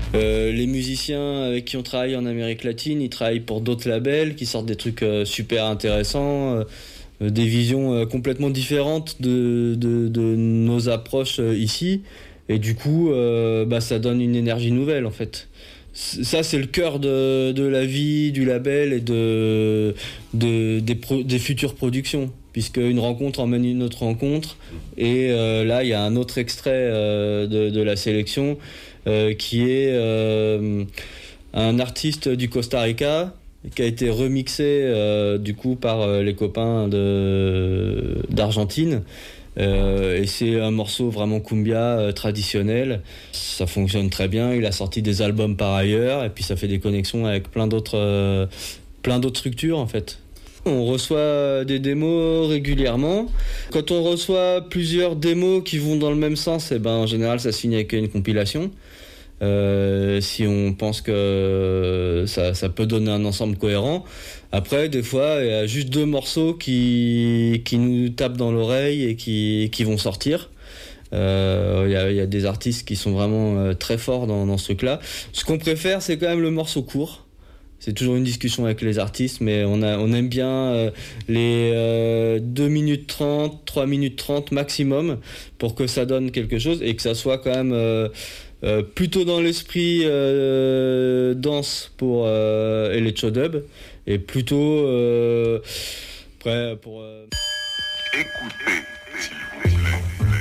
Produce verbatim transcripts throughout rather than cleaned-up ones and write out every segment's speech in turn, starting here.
Euh, les musiciens avec qui on travaille en Amérique latine, ils travaillent pour d'autres labels qui sortent des trucs euh, super intéressants, euh, des visions euh, complètement différentes de, de, de nos approches euh, ici. Et du coup, euh, bah, ça donne une énergie nouvelle en fait. Ça, c'est le cœur de, de la vie du label et de, de, des, pro, des futures productions. Puisque une rencontre emmène une autre rencontre. Et euh, là, il y a un autre extrait euh, de, de la sélection euh, qui est euh, un artiste du Costa Rica qui a été remixé euh, du coup par euh, les copains de, d'Argentine. Euh, et c'est un morceau vraiment cumbia euh, traditionnel. Ça fonctionne très bien. Il a sorti des albums par ailleurs et puis ça fait des connexions avec plein d'autres, euh, plein d'autres structures en fait. On reçoit des démos régulièrement. Quand on reçoit plusieurs démos qui vont dans le même sens, eh ben, en général ça se finit avec une compilation. Euh, si on pense que ça, ça peut donner un ensemble cohérent. Après, des fois, il y a juste deux morceaux qui, qui nous tapent dans l'oreille et qui, qui vont sortir. Euh, il y a, il y a des artistes qui sont vraiment euh, très forts dans, dans ce truc-là. Ce qu'on préfère, c'est quand même le morceau court. C'est toujours une discussion avec les artistes, mais on, a, on aime bien euh, les euh, deux minutes trente, trois minutes trente maximum pour que ça donne quelque chose et que ça soit quand même euh, euh, plutôt dans l'esprit euh, danse pour euh, Electro Dub et plutôt euh, prêt pour... Euh... Écoutez, s'il vous plaît.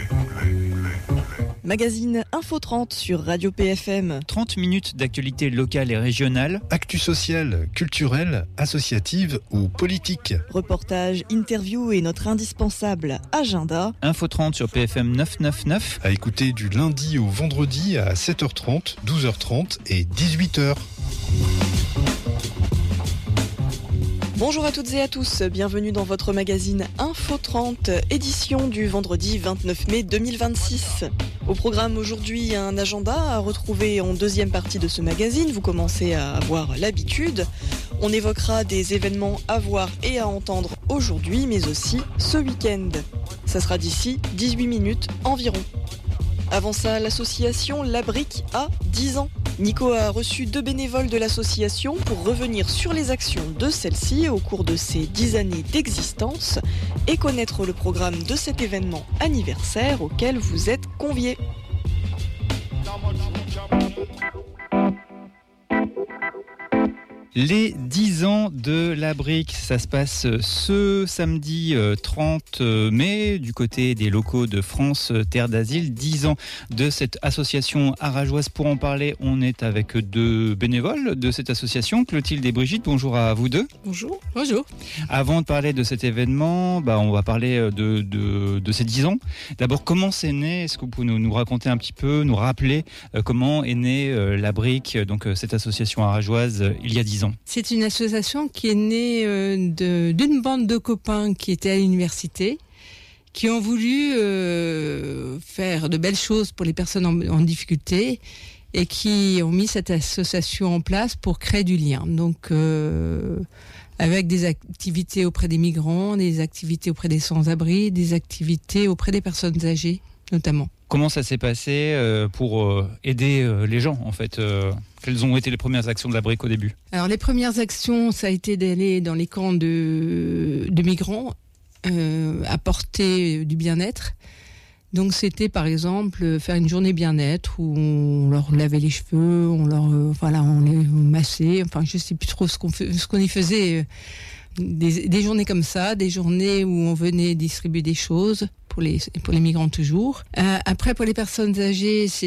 Magazine Info trente sur Radio P F M. trente minutes d'actualité locale et régionale. Actu sociale, culturelle, associative ou politique. Reportage, interview et notre indispensable agenda. Info trente sur P F M neuf cent quatre-vingt-neuf. À écouter du lundi au vendredi à sept heures trente, douze heures trente et dix-huit heures. Bonjour à toutes et à tous, bienvenue dans votre magazine Info trente, édition du vendredi vingt-neuf mai deux mille vingt-six. Au programme aujourd'hui, un agenda à retrouver en deuxième partie de ce magazine, vous commencez à avoir l'habitude. On évoquera des événements à voir et à entendre aujourd'hui, mais aussi ce week-end. Ça sera d'ici dix-huit minutes environ. Avant ça, l'association La Brique a dix ans. Nico a reçu deux bénévoles de l'association pour revenir sur les actions de celle-ci au cours de ses dix années d'existence et connaître le programme de cet événement anniversaire auquel vous êtes conviés. Les dix ans de La Brique, ça se passe ce samedi trente mai du côté des locaux de France Terre d'Asile. dix ans de cette association arageoise. Pour en parler, on est avec deux bénévoles de cette association, Clotilde et Brigitte. Bonjour à vous deux. Bonjour. Bonjour. Avant de parler de cet événement, bah, on va parler de, de, de ces dix ans. D'abord, comment c'est né ? Est-ce que vous pouvez nous, nous raconter un petit peu, nous rappeler euh, comment est née euh, La Brique, donc euh, cette association arageoise, euh, il y a dix ans ? C'est une association qui est née euh, de, d'une bande de copains qui étaient à l'université, qui ont voulu euh, faire de belles choses pour les personnes en, en difficulté et qui ont mis cette association en place pour créer du lien. Donc, euh, avec des activités auprès des migrants, des activités auprès des sans-abri, des activités auprès des personnes âgées, notamment. Comment ça s'est passé euh, pour euh, aider euh, les gens, en fait euh, Quelles ont été les premières actions de La Brique au début ? Alors, les premières actions, ça a été d'aller dans les camps de, de migrants, euh, apporter du bien-être. Donc, c'était, par exemple, faire une journée bien-être où on leur lavait les cheveux, on leur, euh, voilà, on les massait. Enfin, je sais plus trop ce qu'on, ce qu'on y faisait. Des, des journées comme ça, des journées où on venait distribuer des choses pour les, pour les migrants toujours. Euh, après, pour les personnes âgées, c'est